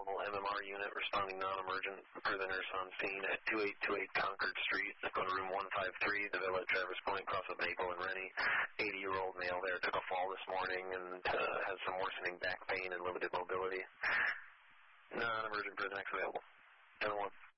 available. MMR unit responding non-emergent. Prisoners on scene at 2828 Concord Street. Go to room 153, the Villa at Traverse Point, cross of Maple and Rennie. 80-year-old male there took a fall this morning and has some worsening back pain and limited mobility. Non-emergent prison X available. 10-1.